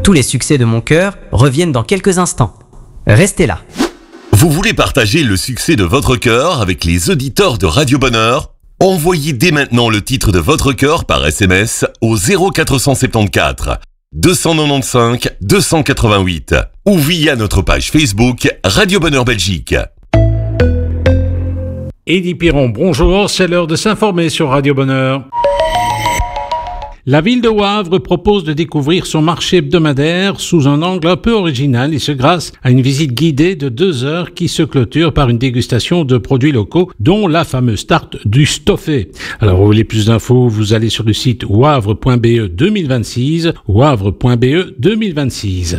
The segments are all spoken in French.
Tous les succès de mon cœur reviennent dans quelques instants. Restez là. Vous voulez partager le succès de votre cœur avec les auditeurs de Radio Bonheur ? Envoyez dès maintenant le titre de votre cœur par SMS au 0474 295 288 ou via notre page Facebook Radio Bonheur Belgique. Eddie Piron, bonjour, c'est l'heure de s'informer sur Radio Bonheur. La ville de Wavre propose de découvrir son marché hebdomadaire sous un angle un peu original et ce grâce à une visite guidée de 2 heures qui se clôture par une dégustation de produits locaux dont la fameuse tarte du Stoffé. Alors vous voulez plus d'infos, vous allez sur le site wavre.be 2026, wavre.be 2026.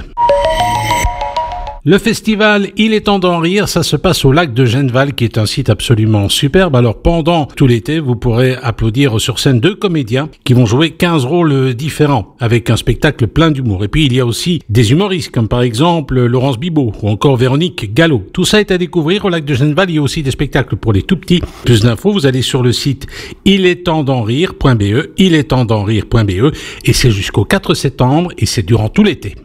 Le festival Il est temps d'en rire, ça se passe au lac de Genneval qui est un site absolument superbe. Alors pendant tout l'été, vous pourrez applaudir sur scène 2 comédiens qui vont jouer 15 rôles différents avec un spectacle plein d'humour. Et puis il y a aussi des humoristes comme par exemple Laurence Bibot ou encore Véronique Gallo. Tout ça est à découvrir au lac de Genneval. Il y a aussi des spectacles pour les tout petits. Plus d'infos, vous allez sur le site ilettempsdenrire.be, ilettempsdenrire.be et c'est jusqu'au 4 septembre et c'est durant tout l'été.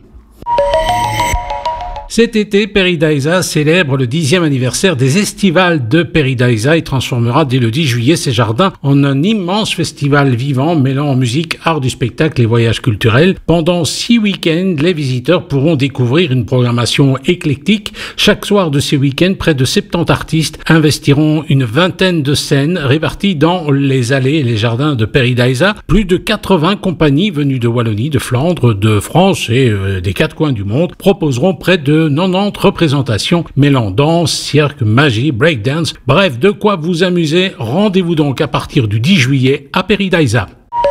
Cet été, Peridaisa célèbre le 10e anniversaire des Estivales de Peridaisa et transformera dès le 10 juillet ses jardins en un immense festival vivant mêlant musique, art du spectacle et voyages culturels. Pendant 6 week-ends, les visiteurs pourront découvrir une programmation éclectique. Chaque soir de ces week-ends, près de 70 artistes investiront une vingtaine de scènes réparties dans les allées et les jardins de Peridaisa. Plus de 80 compagnies venues de Wallonie, de Flandre, de France et des 4 coins du monde proposeront près de 90 représentations mêlant danse, cirque, magie, breakdance, bref, de quoi vous amuser. Rendez-vous donc à partir du 10 juillet à Peridaisa.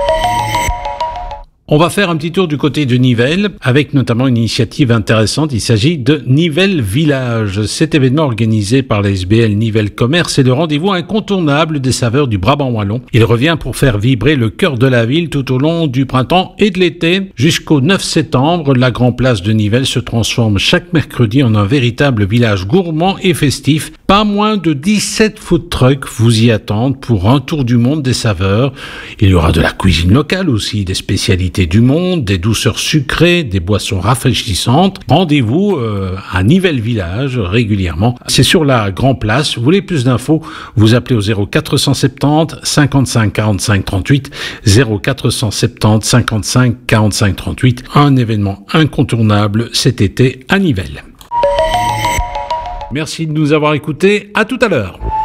On va faire un petit tour du côté de Nivelles, avec notamment une initiative intéressante. Il s'agit de Nivelles Village. Cet événement organisé par la SBL Nivelles Commerce est le rendez-vous incontournable des saveurs du Brabant wallon. Il revient pour faire vibrer le cœur de la ville tout au long du printemps et de l'été. Jusqu'au 9 septembre, la Grand Place de Nivelles se transforme chaque mercredi en un véritable village gourmand et festif. Pas moins de 17 food trucks vous y attendent pour un tour du monde des saveurs. Il y aura de la cuisine locale aussi, des spécialités du monde, des douceurs sucrées, des boissons rafraîchissantes. Rendez-vous à Nivelles Village régulièrement. C'est sur la Grand Place. Vous voulez plus d'infos, vous appelez au 0470 55 45 38, 0470 55 45 38. Un événement incontournable cet été à Nivelles. Merci de nous avoir écoutés. À tout à l'heure.